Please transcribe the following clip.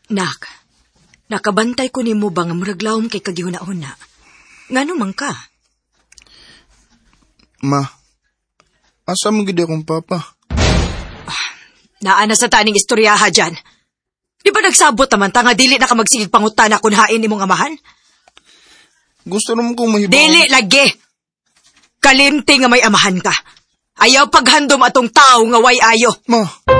Nak, nakabantay ko ni mo ba nga muraglawom kay kagihuna-huna? Ngano man ka? Ma, asa mo gid akong papa? Naana sa taning istoryaha dyan. Di ba nagsabot naman ta nga dili na ka magsigig pangutana kung hain imong amahan? Gusto naman kong mahibaw. Dili lagi! Kalimti nga may amahan ka. Ayaw paghandom atong tao nga way ayo. Ma.